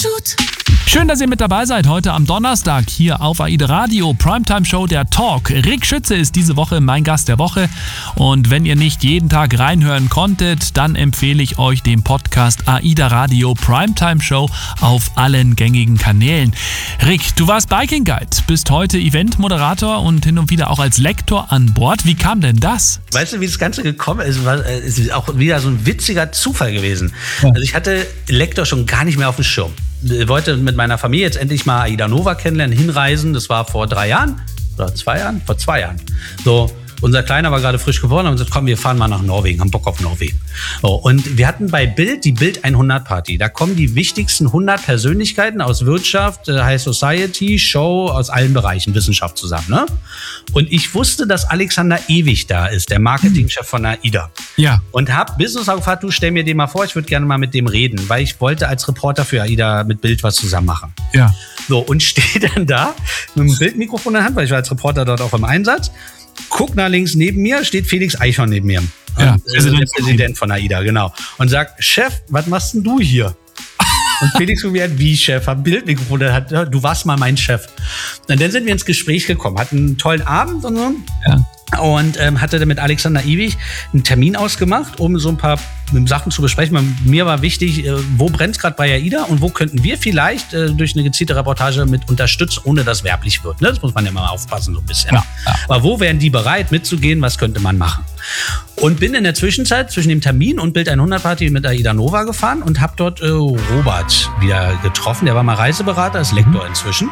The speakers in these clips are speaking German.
tut. Schön, dass ihr mit dabei seid heute am Donnerstag hier auf AIDA Radio, Primetime Show der Talk. Rick Schütze ist diese Woche mein Gast der Woche und wenn ihr nicht jeden Tag reinhören konntet, dann empfehle ich euch den Podcast AIDA Radio Primetime Show auf allen gängigen Kanälen. Rick, du warst Biking Guide, bist heute Eventmoderator und hin und wieder auch als Lektor an Bord. Wie kam denn das? Weißt du, wie das Ganze gekommen ist? Es ist auch wieder so ein witziger Zufall gewesen. Ja. Also ich hatte Lektor schon gar nicht mehr auf dem Schirm. Ich wollte mit meiner Familie jetzt endlich mal Aida Nova kennenlernen, hinreisen. Das war vor 3 Jahren oder 2 Jahren? Vor 2 Jahren. So, unser Kleiner war gerade frisch geboren und haben gesagt, komm, wir fahren mal nach Norwegen, haben Bock auf Norwegen. So, und wir hatten bei Bild die Bild 100 Party. Da kommen die wichtigsten 100 Persönlichkeiten aus Wirtschaft, High Society, Show, aus allen Bereichen, Wissenschaft zusammen. Ne? Und ich wusste, dass Alexander Ewig da ist, der Marketingchef von AIDA. Ja. Und hab Business gefragt, du stell mir den mal vor, ich würde gerne mal mit dem reden, weil ich wollte als Reporter für AIDA mit Bild was zusammen machen. Ja. So, und stehe dann da mit dem Bildmikrofon in der Hand, weil ich war als Reporter dort auch im Einsatz. Guck nach links neben mir, steht Felix Eichhorn neben mir. Ja, Also der Präsident von AIDA, genau. Und sagt, Chef, was machst denn du hier? Und Felix guckt mir an, wie Chef, am Bildmikrofon, du warst mal mein Chef. Und dann sind wir ins Gespräch gekommen, hatten einen tollen Abend und so. Ja. Und hatte dann mit Alexander Ewig einen Termin ausgemacht, um so ein paar Sachen zu besprechen. Mir war wichtig, wo brennt es gerade bei AIDA und wo könnten wir vielleicht durch eine gezielte Reportage mit unterstützen, ohne dass werblich wird. Ne? Das muss man ja mal aufpassen so ein bisschen. Ja. Aber wo wären die bereit mitzugehen, was könnte man machen? Und bin in der Zwischenzeit zwischen dem Termin und Bild 100 Party mit AIDA Nova gefahren und habe dort Robert wieder getroffen. Der war mal Reiseberater, ist Lektor inzwischen.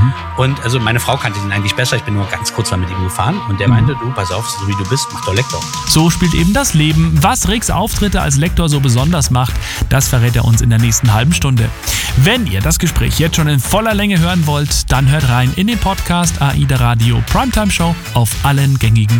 Und also meine Frau kannte ihn eigentlich besser. Ich bin nur ganz kurz mal mit ihm gefahren. Und der meinte, du, pass auf, so wie du bist, mach doch Lektor. So spielt eben das Leben. Was Ricks Auftritte als Lektor so besonders macht, das verrät er uns in der nächsten halben Stunde. Wenn ihr das Gespräch jetzt schon in voller Länge hören wollt, dann hört rein in den Podcast AIDA Radio Primetime Show auf allen gängigen